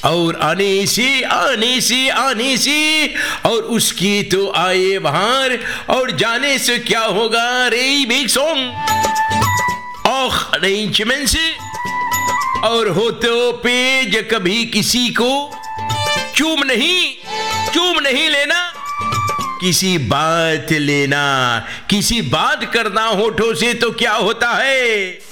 और आने से और उसकी तो आए बाहर और जाने से क्या होगा रे बिग सॉन्ग और अरेंजमेंट से और होते पे जो कभी किसी को चूम नहीं लेना, किसी बात लेना, किसी बात करना होठों से तो क्या होता है